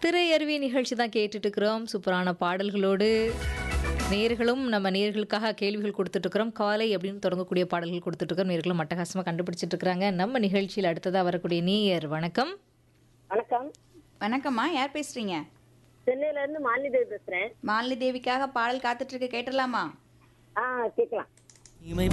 திரையருவி நிகழ்ச்சி தான் கேட்டுட்டு இருக்கிறோம். சூப்பரான பாடல்களோடு நேர்களும் நம்ம நேர்களுக்காக கேள்விகள் கொடுத்துட்டு இருக்கிறோம். காலை அப்படின்னு தொடங்கக்கூடிய பாடல்கள் கொடுத்துட்டு இருக்கிறோம். நேர்களும் அட்டகாசமாக கண்டுபிடிச்சிட்டு இருக்கிறாங்க. நம்ம நிகழ்ச்சியில் அடுத்ததாக வரக்கூடிய நேயர் வணக்கம். வணக்கம். வணக்கம்மா, யார் பேசுறீங்க? சென்னையில இருந்து மாலினி தேவி பேசுறேன். மாலினி தேவிக்காக பாடல் காத்துட்டு இருக்க, கேட்டலாமா? கேட்கலாம். இமை